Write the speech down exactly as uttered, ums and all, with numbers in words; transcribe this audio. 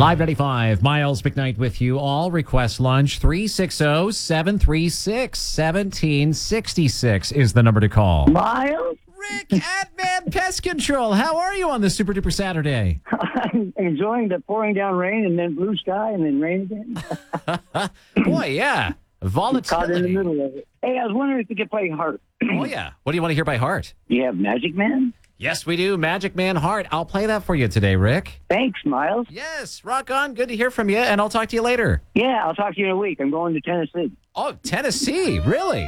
Live ninety-five, Miles McKnight with you all. Request lunch. three six zero, seven three six, one seven six six is the number to call. Miles? Rick at Man Pest Control. How are you on this Super Duper Saturday? I'm enjoying the pouring down rain and then blue sky and then rain again. Boy, yeah. Volatility. Caught in the middle of it. Hey, I was wondering if you could play Heart. Oh, yeah. What do you want to hear by heart? Do you have Magic Man? Yes, we do. Magic Man Heart. I'll play that for you today, Rick. Thanks, Miles. Yes, rock on. Good to hear from you, and I'll talk to you later. Yeah, I'll talk to you in a week. I'm going to Tennessee. Oh, Tennessee. Really?